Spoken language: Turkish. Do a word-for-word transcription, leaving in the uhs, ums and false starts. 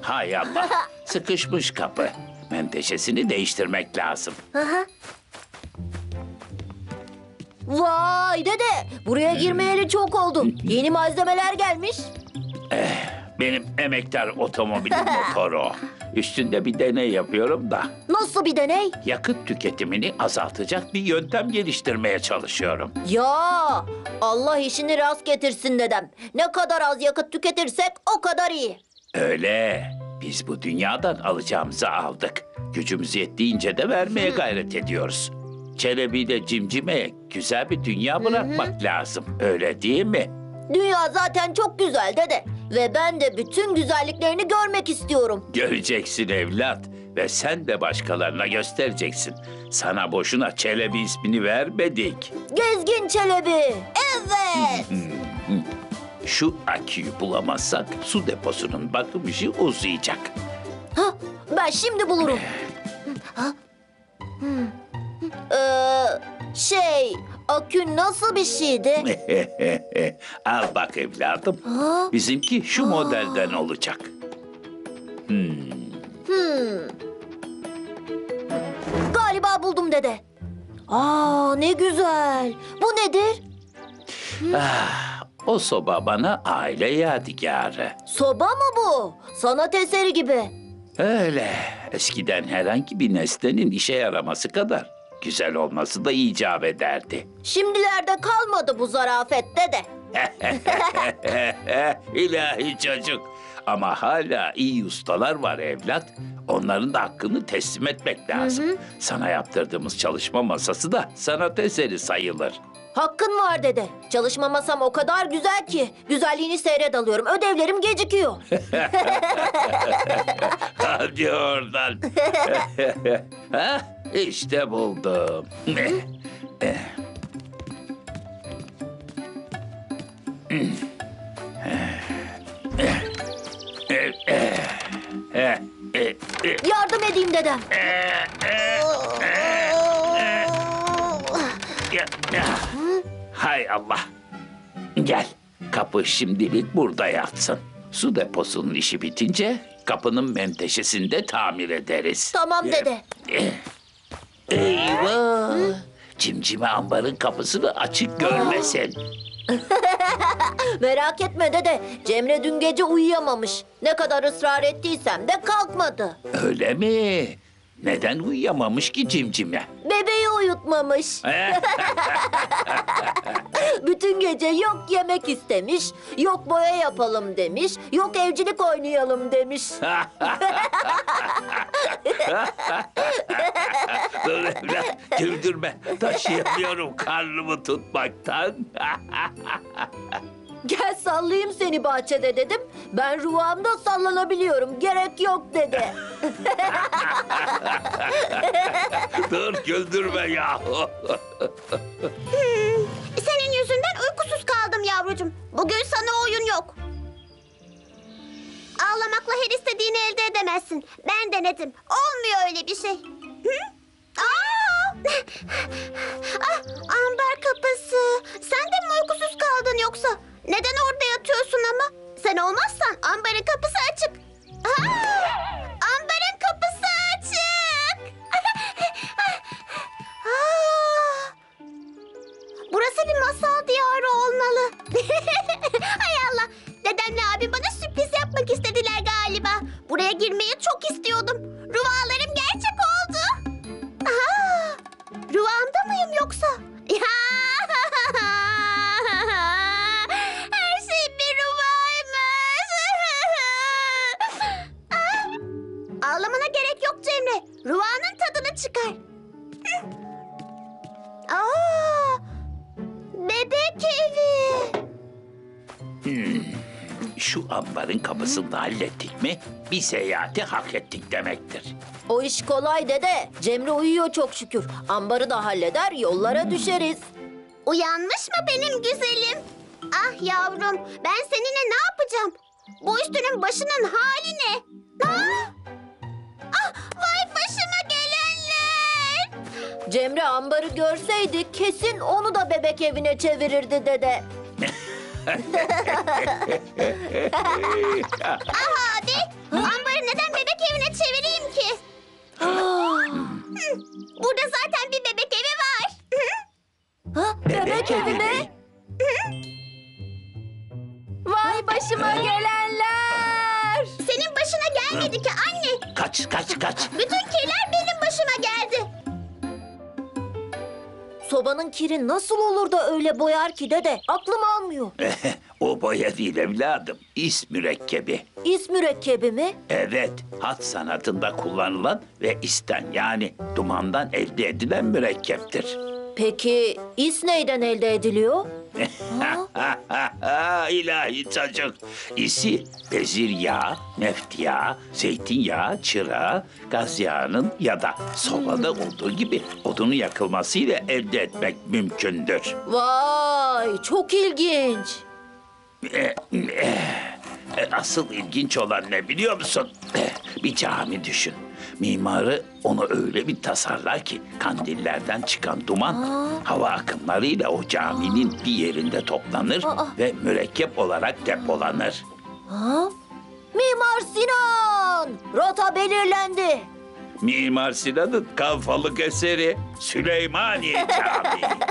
Hay Allah. Sıkışmış kapı. Menteşesini değiştirmek lazım. Vay dede, buraya girmeyeli çok oldu. Yeni malzemeler gelmiş. Benim emektar otomobilin motoru. Üstünde bir deney yapıyorum da. Nasıl bir deney? Yakıt tüketimini azaltacak bir yöntem geliştirmeye çalışıyorum. Ya Allah işini rast getirsin dedem. Ne kadar az yakıt tüketirsek o kadar iyi. Öyle. Biz bu dünyadan alacağımızı aldık. Gücümüz yettiğince de vermeye gayret ediyoruz. Çelebi'yle Cimcime'ye güzel bir dünya bırakmak lazım. Öyle değil mi? Dünya zaten çok güzel dede. Ve ben de bütün güzelliklerini görmek istiyorum. Göreceksin evlat. Ve sen de başkalarına göstereceksin. Sana boşuna Çelebi ismini vermedik. Gezgin Çelebi. Evet. Şu aküyü bulamazsak su deposunun bakım işi uzayacak. Ha, ben şimdi bulurum. Ha? Hmm. Ee, şey, akü nasıl bir şeydi? Al bak evladım. Ha? Bizimki şu modelden olacak. Hmm. Galiba buldum dede. Aa, ne güzel. Bu nedir? Ah, o soba bana aile yadigarı. Soba mı bu? Sanat eseri gibi. Öyle. Eskiden herhangi bir nesnenin işe yaraması kadar güzel olması da icap ederdi. Şimdilerde kalmadı bu zarafet dede. İlahi çocuk. Ama hala iyi ustalar var evlat. Onların da hakkını teslim etmek lazım. Sana yaptırdığımız çalışma masası da sanat eseri sayılır. Hakkın var dede. Çalışma masam o kadar güzel ki. Güzelliğini seyret alıyorum. Ödevlerim gecikiyor. Hadi oradan. Ha, işte buldum. Yardım edeyim dedem. Hay Allah. Gel. Kapı şimdilik burada yatsın. Su deposunun işi bitince kapının menteşesini de tamir ederiz. Tamam dede. Eyvah! Cimcime ambarın kapısını açık görmesin. Merak etme dede. Cemre dün gece uyuyamamış. Ne kadar ısrar ettiysem de kalkmadı. Öyle mi? Neden uyuyamamış ki cimcime? Bebeği uyutmamış. Bütün gece yok yemek istemiş, yok boya yapalım demiş, yok evcilik oynayalım demiş. Dur evlat, güldürme. Taşıyamıyorum karnımı tutmaktan. Gel sallayayım seni bahçede dedim. Ben rüyamda sallanabiliyorum. Gerek yok dedi. Dur güldürme yahu. Senin yüzünden uykusuz kaldım yavrucuğum. Bugün sana oyun yok. Ağlamakla her istediğini elde edemezsin. Ben denedim. Olmuyor öyle bir şey. Hı? Aa! Ah, ambar kapısı. Sen de mi uykusuz kaldın yoksa? Neden orada yatıyorsun ama? Sen olmazsan ambarın kapısı açık. Aa! Ambarın kapısı açık. Aa! Burası bir masal diyarı olmalı. Hay Allah. Dedemle abim bana sürpriz yapmak istediler galiba. Buraya girmeyi çok istiyordum. Rüyalarım gerçek oldu. Aha! Rüyamda mıyım yoksa? Her şey bir rüyaymış. Ah! Ağlamana gerek yok Cemre. Rüyanın tadını çıkar. Aa! Bebek evi. Şu ambarın kapısını da hallettik mi bir seyahati hak ettik demektir. O iş kolay dede. Cemre uyuyor çok şükür. Ambarı da halleder, yollara düşeriz. Uyanmış mı benim güzelim? Ah yavrum, ben seninle ne yapacağım? Bu üstünün başının hali ne? Ah! Ah, vay başıma gelenler! Cemre ambarı görseydi kesin onu da bebek evine çevirirdi dede. Ah abi, ambarın evine çevireyim ki? Burada zaten bir bebek evi var. Ha, bebek evi mi? Vay başıma gelenler. Senin başına gelmedi ki anne. Kaç kaç kaç. Bütün kirler benim başıma geldi. Sobanın kiri nasıl olur da öyle boyar ki dede? Aklım almıyor. O boya değil evladım. İs mürekkebi. İs mürekkebi mi? Evet, hat sanatında kullanılan ve isten yani dumandan elde edilen mürekkeptir. Peki is neyden elde ediliyor? İlahi çocuk. İsi bezir yağı, neft yağı, zeytinyağı, çırağı, gaz yağının ya da sobada olduğu gibi odunu yakılmasıyla elde etmek mümkündür. Vay, çok ilginç. E, Asıl ilginç olan ne biliyor musun? Bir cami düşün. Mimarı onu öyle bir tasarlar ki kandillerden çıkan duman hava akımlarıyla o caminin bir yerinde toplanır Aa. ve mürekkep olarak depolanır. Ha? Mimar Sinan! Rota belirlendi. Mimar Sinan'ın kafalık eseri Süleymaniye Camii.